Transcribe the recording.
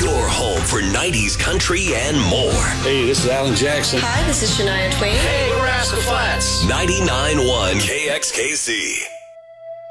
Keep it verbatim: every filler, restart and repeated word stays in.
Your home for nineties country and more. Hey, this is Alan Jackson. Hi, this is Shania Twain. Hey, we're Rascal Flats. ninety-nine point one K X K C.